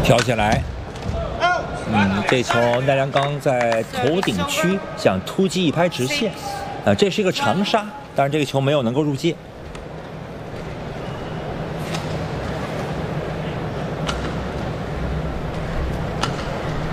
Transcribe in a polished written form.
挑起来。这球奈良刚在头顶区想突击一拍直线，这是一个长杀，但是这个球没有能够入界。